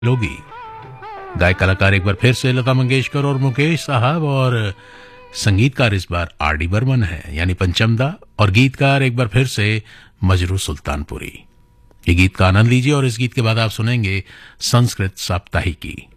लोगी। गायक कलाकार एक बार फिर से लता मंगेशकर और मुकेश साहब, और संगीतकार इस बार आर डी बर्मन है यानी पंचमदा, और गीतकार एक बार फिर से मजरू सुल्तानपुरी। ये गीत का आनंद लीजिए और इस गीत के बाद आप सुनेंगे संस्कृत साप्ताहिकी।